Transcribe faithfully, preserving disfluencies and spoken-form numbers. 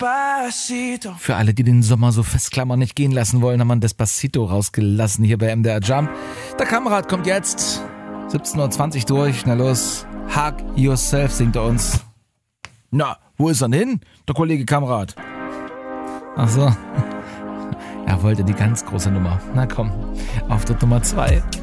Despacito. Für alle, die den Sommer so festklammern nicht gehen lassen wollen, haben wir ein Despacito rausgelassen hier bei M D R Jump. Der Kamerad kommt jetzt. siebzehn Uhr zwanzig durch. Na los. Hug Yourself singt er uns. Na, wo ist er denn hin? Der Kollege Kamerad. Ach so. Er wollte die ganz große Nummer. Na komm, auf der Nummer zwei.